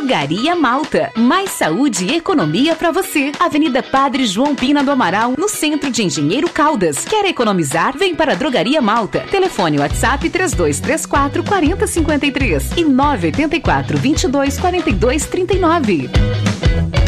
Drogaria Malta. Mais saúde e economia pra você. Avenida Padre João Pina do Amaral, no centro de Engenheiro Caldas. Quer economizar? Vem para a Drogaria Malta. Telefone WhatsApp 3234 4053 e 984 22 42 39.